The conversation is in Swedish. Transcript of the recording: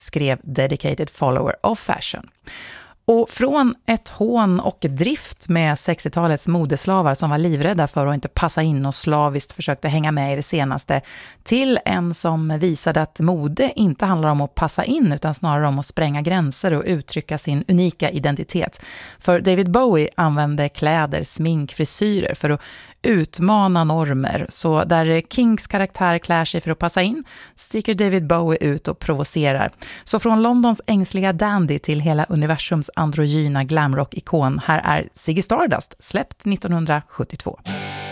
skrev Dedicated Follower of Fashion. Och från ett hån och drift med 60-talets modeslavar som var livrädda för att inte passa in och slaviskt försökte hänga med i det senaste, till en som visade att mode inte handlar om att passa in utan snarare om att spränga gränser och uttrycka sin unika identitet. För David Bowie använde kläder, smink, frisyrer för att utmana normer. Så där Kings karaktär klär sig för att passa in sticker David Bowie ut och provocerar. Så från Londons ängsliga dandy till hela universums androgyna glamrock-ikon, här är Ziggy Stardust, släppt 1972.